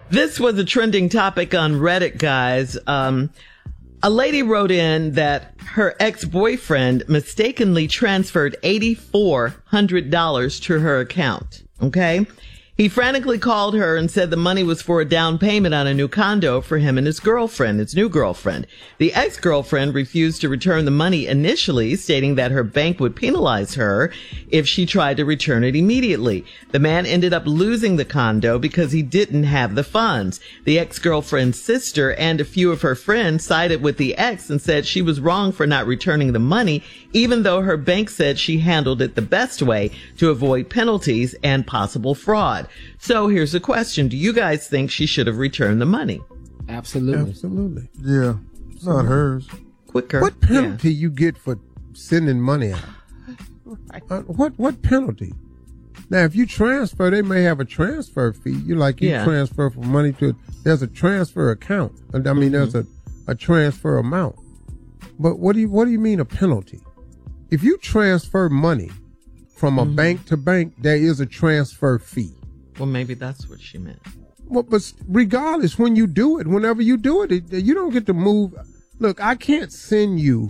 This was a trending topic on Reddit, guys. A lady wrote in that her ex-boyfriend mistakenly transferred $8,400 to her account. Okay. He frantically called her and said the money was for a down payment on a new condo for him and his new girlfriend. The ex-girlfriend refused to return the money initially, stating that her bank would penalize her if she tried to return it immediately. The man ended up losing the condo because he didn't have the funds. The ex-girlfriend's sister and a few of her friends sided with the ex and said she was wrong for not returning the money, even though her bank said she handled it the best way to avoid penalties and possible fraud. So here's the question. Do you guys think she should have returned the money? Absolutely. Yeah. It's not hers. Quicker. What penalty you get for sending money out? What penalty? Now, if you transfer, they may have a transfer fee. You transfer for money there's a transfer account. I mean, there's a transfer amount. But what do you mean a penalty? If you transfer money from a bank to bank, there is a transfer fee. Well, maybe that's what she meant. Well, but regardless, whenever you do it, you don't get to move. Look, I can't send you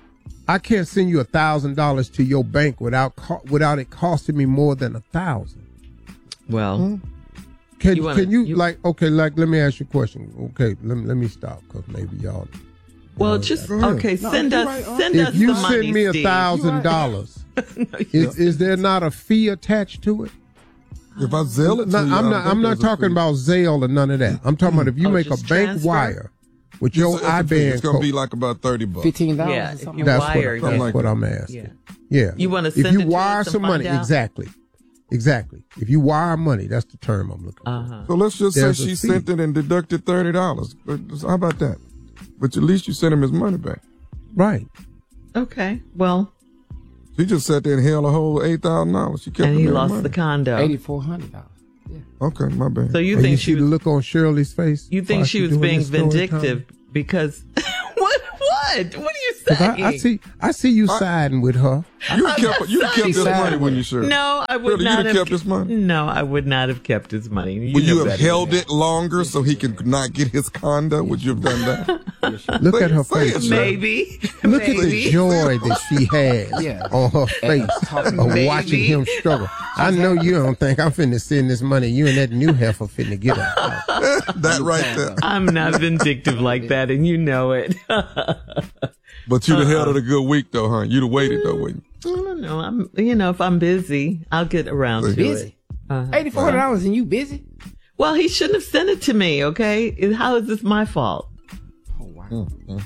$1,000 to your bank without it costing me more than $1,000. Well, let me ask you a question. Okay, let me stop because maybe y'all. Well, send us if the you money, send me $1,000, is there not a fee attached to it? If I Zelle it, I'm not talking about Zelle or none of that. I'm talking about if you make a bank wire with your IBAN, it's gonna be like about $30. $15. Yeah, if you that's wire, what I'm asking. Yeah. You want to send if you it wire to some money, exactly. If you wire money, that's the term I'm looking for. So let's just say she sent it and deducted $30. How about that? But at least you sent him his money back. Right. Okay. Well, she just sat there and held a whole $8,000. She kept and he lost money. the condo. $8,400. Yeah. Okay, my bad. So you think she the look on Shirley's face? You think she was being vindictive because what? What are you saying? I see you siding with her. You kept this money when you sure. No, I would not have kept his money. No, I would not have kept his money. Would you have held it longer so he could not get his condo? Would you have done that? Look at her face. Maybe. Look at the joy that she has on her face of watching him struggle. I know you don't think I'm finna send this money. You and that new heifer finna get her. That right there. I'm not vindictive like that, and you know it. But you'd have held it a good week, though, huh? You'd have waited, though, wouldn't you? I don't know. If I'm busy, I'll get around to it. $8,400 and you busy? Well, he shouldn't have sent it to me, okay? How is this my fault? Oh, wow.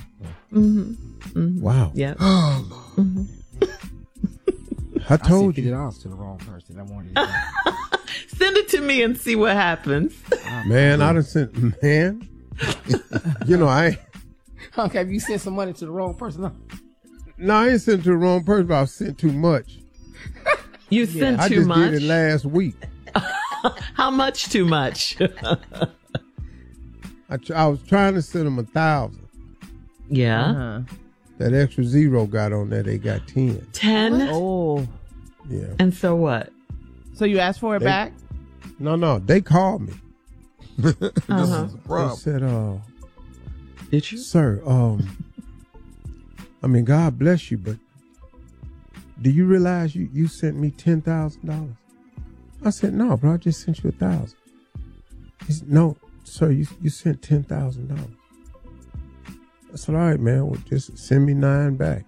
Wow. Yeah. I told you. $50 to the wrong person. I wanted Send it to me and see what happens. Man, I done sent, man. I Okay, have you sent some money to the wrong person? No, I ain't sent to the wrong person, but I sent too much. You sent too much? I just did it last week. How much too much? I was trying to send them 1,000. Yeah. That extra zero got on there. They got 10. 10? Oh. Yeah. And so what? So you asked for it back? No. They called me. This is a problem. They said, did you? Sir, God bless you, but do you realize you sent me $10,000? I said, no, bro, I just sent you 1,000. He said, no, sir, you sent $10,000. I said, all right, man, well, just send me 9 back.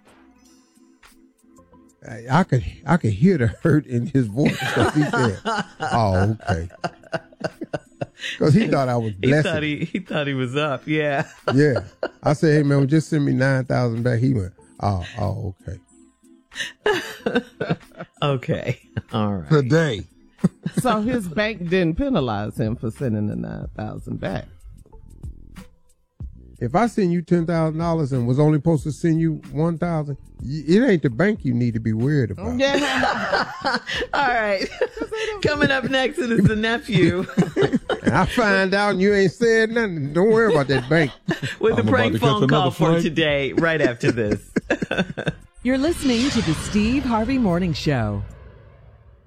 I could hear the hurt in his voice because he said, oh, okay. Because he thought I was blessing. He thought he was up, yeah. Yeah. I said, hey, man, well, just send me 9,000 back. He went, oh, okay. Okay. All right. Today. So his bank didn't penalize him for sending the 9,000 back. If I send you $10,000 and was only supposed to send you 1,000, it ain't the bank you need to be worried about. Yeah. All right. Coming up next, it is the nephew. And I find out and you ain't said nothing. Don't worry about that bank. With the prank phone call for today, right after this. You're listening to the Steve Harvey Morning Show.